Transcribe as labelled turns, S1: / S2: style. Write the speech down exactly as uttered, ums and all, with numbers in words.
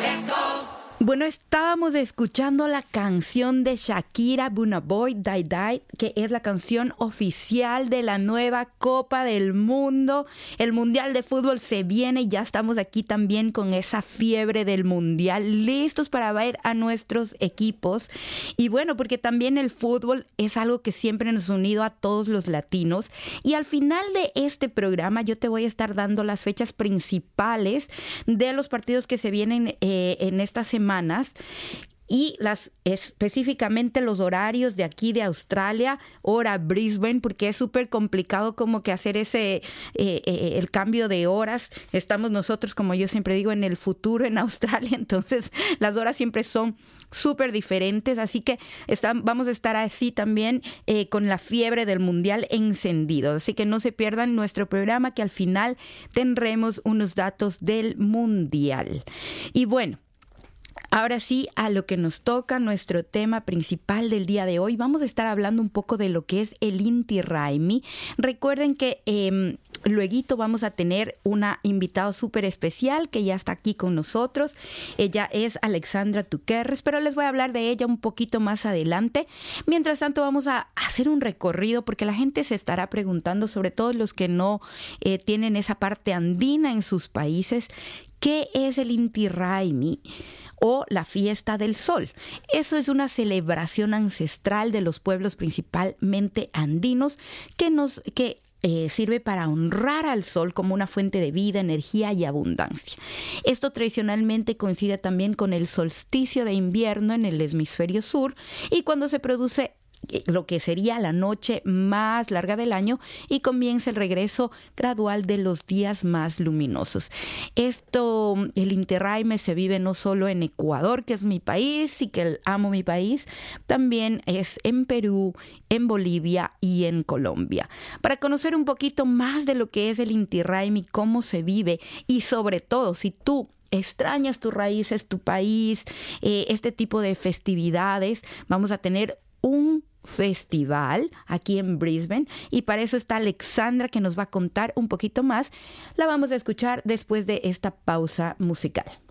S1: Bueno, estábamos escuchando la canción de Shakira, Burna Boy, Die Die, que es la canción oficial de la nueva Copa del Mundo. El Mundial de Fútbol se viene y ya estamos aquí también con esa fiebre del Mundial, listos para ver a nuestros equipos. Y bueno, porque también el fútbol es algo que siempre nos ha unido a todos los latinos. Y al final de este programa yo te voy a estar dando las fechas principales de los partidos que se vienen eh, en esta semana. Y las específicamente los horarios de aquí de Australia, hora Brisbane, porque es súper complicado como que hacer ese eh, eh, el cambio de horas. Estamos nosotros, como yo siempre digo, en el futuro en Australia, entonces las horas siempre son súper diferentes, así que están, vamos a estar así también eh, con la fiebre del Mundial encendido, así que no se pierdan nuestro programa, que al final tendremos unos datos del Mundial. Y bueno, ahora sí, a lo que nos toca, nuestro tema principal del día de hoy. Vamos a estar hablando un poco de lo que es el Inti Raymi. Recuerden que eh, luego vamos a tener una invitada súper especial que ya está aquí con nosotros. Ella es Alexandra Tuquerres, pero les voy a hablar de ella un poquito más adelante. Mientras tanto, vamos a hacer un recorrido porque la gente se estará preguntando, sobre todo los que no eh, tienen esa parte andina en sus países, ¿qué es el Inti Raymi? O la fiesta del sol. Eso es una celebración ancestral de los pueblos principalmente andinos que nos que eh, sirve para honrar al sol como una fuente de vida, energía y abundancia. Esto tradicionalmente coincide también con el solsticio de invierno en el hemisferio sur y cuando se produce lo que sería la noche más larga del año y comienza el regreso gradual de los días más luminosos. Esto, el Inti Raymi se vive no solo en Ecuador, que es mi país y que amo mi país, también es en Perú, en Bolivia y en Colombia. Para conocer un poquito más de lo que es el Inti Raymi, cómo se vive y sobre todo si tú extrañas tus raíces, tu país, eh, este tipo de festividades, vamos a tener un festival aquí en Brisbane y para eso está Alexandra que nos va a contar un poquito más. La vamos a escuchar después de esta pausa musical.